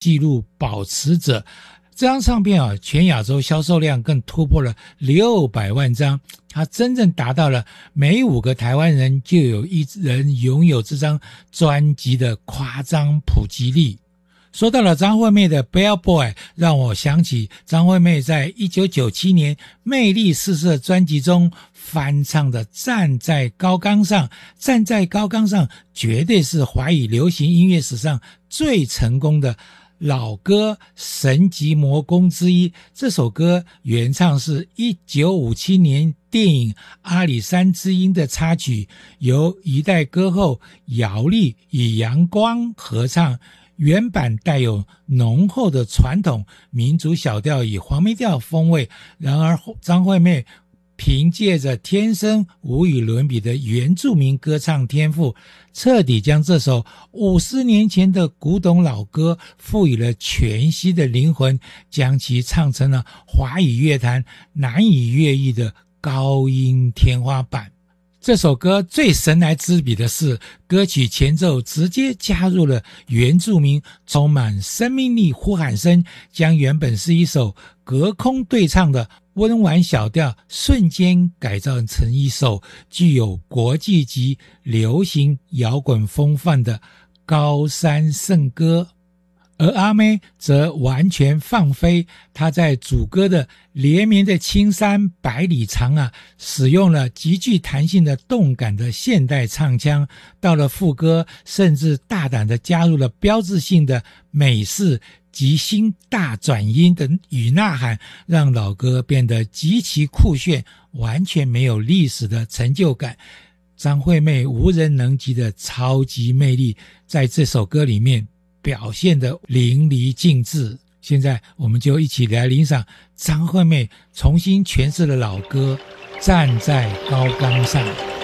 纪录保持者。这张唱片啊，全亚洲销售量更突破了600万张，它真正达到了每5个台湾人就有1人拥有这张专辑的夸张普及力。说到了张惠妹的 Bell Boy， 让我想起张惠妹在1997年魅力四射专辑中翻唱的站在高岗上。站在高岗上绝对是华语流行音乐史上最成功的老歌神级魔功之一。这首歌原唱是1957年电影《阿里山之音》的插曲，由一代歌后姚莉与杨光合唱。原版带有浓厚的传统民族小调与黄梅调风味，然而张惠妹凭借着天生无与伦比的原住民歌唱天赋，彻底将这首50年前的古董老歌赋予了全新的灵魂，将其唱成了华语乐坛难以越狱的高音天花板。这首歌最神来之笔的是，歌曲前奏直接加入了原住民充满生命力呼喊声，将原本是一首隔空对唱的温婉小调瞬间改造成一首具有国际级流行摇滚风范的高山圣歌。而阿妹则完全放飞，她在主歌的连绵的青山百里长啊，使用了极具弹性的动感的现代唱腔，到了副歌甚至大胆地加入了标志性的美式即兴大转音的与呐喊，让老歌变得极其酷炫，完全没有历史的成就感。张惠妹无人能及的超级魅力在这首歌里面表现得淋漓尽致。现在我们就一起来欣赏张惠妹重新诠释了老歌《站在高岗上》。